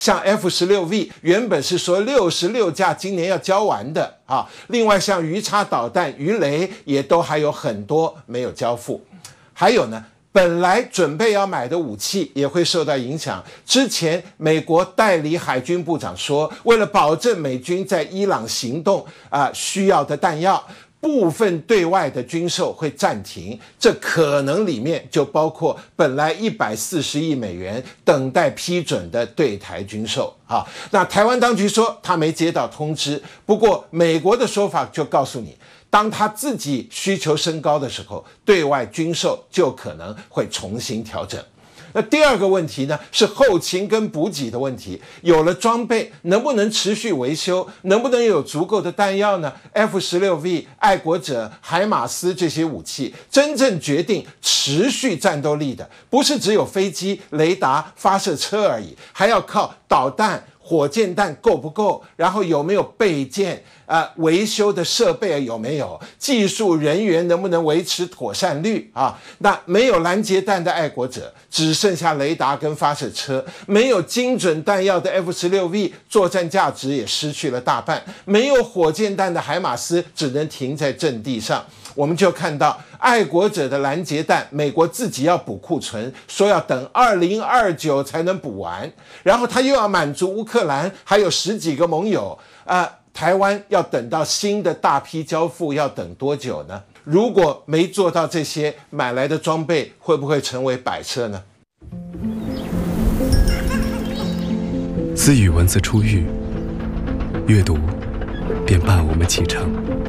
像 F-16V 原本是说66架今年要交完的啊，另外像鱼叉导弹、鱼雷也都还有很多没有交付，还有呢。本来准备要买的武器也会受到影响。之前美国代理海军部长说，为了保证美军在伊朗行动需要的弹药，部分对外的军售会暂停。这可能里面就包括本来140亿美元等待批准的对台军售。好，那台湾当局说他没接到通知，不过美国的说法就告诉你。当他自己需求升高的时候，对外军售就可能会重新调整。那第二个问题呢，是后勤跟补给的问题。有了装备，能不能持续维修？能不能有足够的弹药呢 ？F-16V、爱国者、海马斯这些武器，真正决定持续战斗力的，不是只有飞机、雷达、发射车而已，还要靠导弹。火箭弹够不够？然后有没有备件？维修的设备有没有？技术人员能不能维持妥善率啊？那没有拦截弹的爱国者，只剩下雷达跟发射车；没有精准弹药的 F-16V， 作战价值也失去了大半；没有火箭弹的海马斯，只能停在阵地上。我们就看到爱国者的拦截弹，美国自己要补库存，说要等2029才能补完，然后他又要满足乌克兰还有10几个盟友，台湾要等到新的大批交付要等多久呢？如果没做到这些，买来的装备会不会成为摆设呢？ 自与文字初遇，阅读便伴我们启程。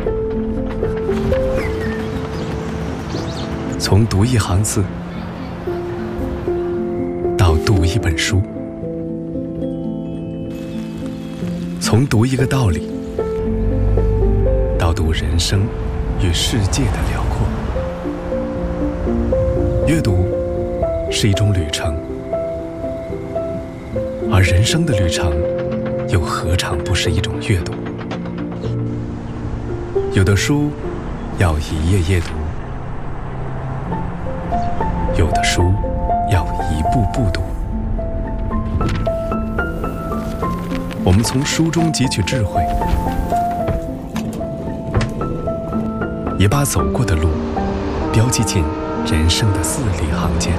从读一行字到读一本书，从读一个道理到读人生与世界的辽阔。阅读是一种旅程，而人生的旅程又何尝不是一种阅读？有的书要一页页读，有的书要一步步读。我们从书中汲取智慧，也把走过的路标记进人生的字里行间。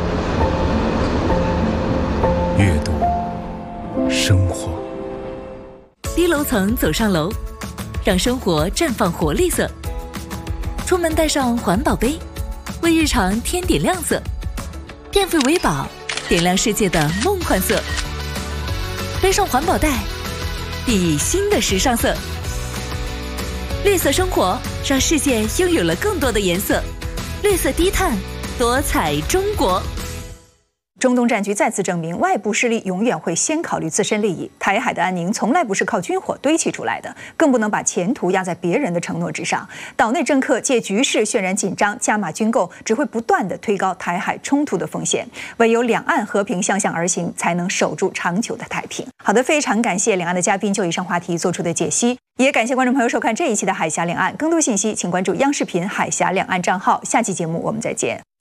阅读，生活。 低楼层走上楼，让生活绽放活力色。出门带上环保杯，为日常添点亮色。电费为宝，点亮世界的梦幻色。背上环保袋，熠熠新的时尚色。绿色生活，让世界拥有了更多的颜色。绿色低碳，多彩中国。 中东战局再次证明，外部势力永远会先考虑自身利益。台海的安宁从来不是靠军火堆砌出来的，更不能把前途压在别人的承诺之上。岛内政客借局势渲染紧张，加码军购，只会不断地推高台海冲突的风险。唯有两岸和平相向而行，才能守住长久的太平。好的，非常感谢两岸的嘉宾就以上话题做出的解析，也感谢观众朋友收看这一期的海峡两岸。更多信息请关注央视频海峡两岸账号。下期节目我们再见。